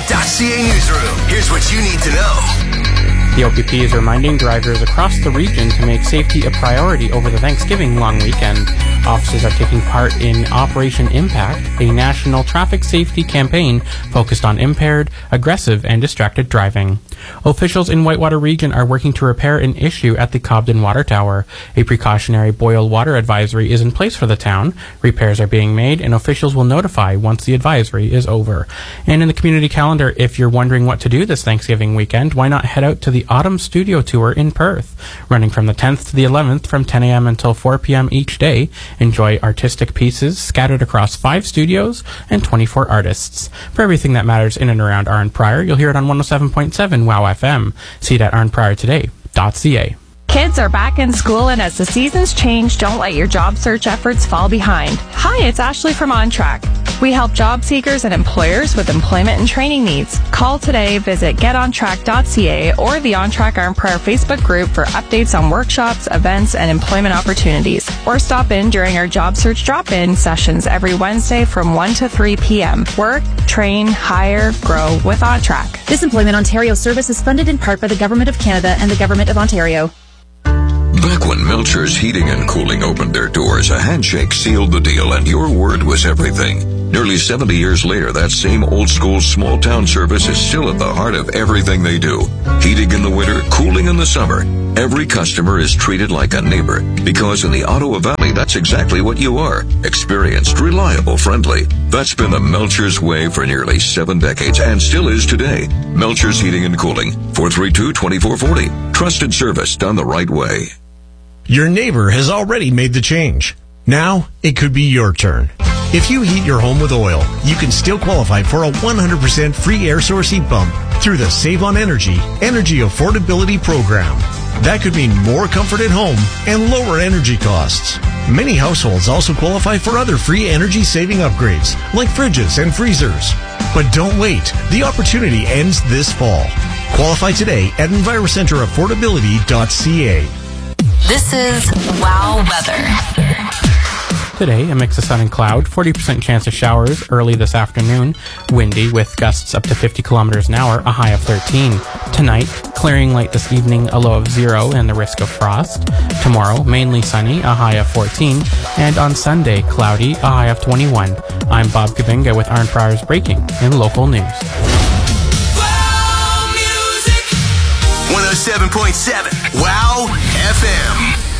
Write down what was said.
OPP.ca newsroom. Here's what you need to know. The OPP is reminding drivers across the region to make safety a priority over the Thanksgiving long weekend. Officers are taking part in Operation Impact, a national traffic safety campaign focused on impaired, aggressive, and distracted driving. Officials in Whitewater Region are working to repair an issue at the Cobden Water Tower. A precautionary boil water advisory is in place for the town. Repairs are being made, and officials will notify once the advisory is over. And in the community calendar, if you're wondering what to do this Thanksgiving weekend, why not head out to the Autumn Studio Tour in Perth, running from the 10th to the 11th from 10 a.m. until 4 p.m. each day. Enjoy artistic pieces scattered across 5 studios and 24 artists. For everything that matters in and around Arn Prior, you'll hear it on 107.7 WOW FM. See it at arnpriortoday.ca. Kids are back in school, and as the seasons change, don't let your job search efforts fall behind. Hi, it's Ashley from OnTrack. We help job seekers and employers with employment and training needs. Call today, visit getontrack.ca or the OnTrack Arn Prior Facebook group for updates on workshops, events, and employment opportunities. Or stop in during our job search drop-in sessions every Wednesday from 1 to 3 p.m. Work, train, hire, grow with OnTrack. This Employment Ontario service is funded in part by the Government of Canada and the Government of Ontario. Back when Melcher's Heating and Cooling opened their doors, a handshake sealed the deal and your word was everything. Nearly 70 years later, that same old-school small-town service is still at the heart of everything they do. Heating in the winter, cooling in the summer. Every customer is treated like a neighbor, because in the Ottawa Valley, that's exactly what you are. Experienced, reliable, friendly. That's been the Melcher's way for nearly 7 decades and still is today. Melcher's Heating and Cooling, 432-2440. Trusted service done the right way. Your neighbor has already made the change. Now, it could be your turn. If you heat your home with oil, you can still qualify for a 100% free air source heat pump through the Save on Energy Affordability Program. That could mean more comfort at home and lower energy costs. Many households also qualify for other free energy-saving upgrades, like fridges and freezers. But don't wait. The opportunity ends this fall. Qualify today at EnviroCenterAffordability.ca. This is WOW Weather. Today, a mix of sun and cloud, 40% chance of showers early this afternoon, windy with gusts up to 50 kilometers an hour, a high of 13. Tonight, clearing light this evening, a low of 0 and the risk of frost. Tomorrow, mainly sunny, a high of 14. And on Sunday, cloudy, a high of 21. I'm Bob Kavinga with Arn Prior's Breaking in Local News. Wow Music 107.7 WOW FM.